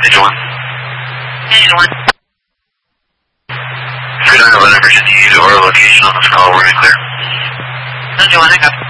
Angel 1. Angel 1. If we don't have an emergency or location on this call, we're in clear. Angel 1, hang up.